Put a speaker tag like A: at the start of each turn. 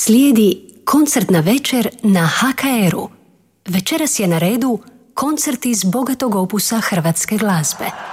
A: Slijedi koncertna večer na HKR-u. Večeras je na redu koncert iz bogatog opusa hrvatske glazbe.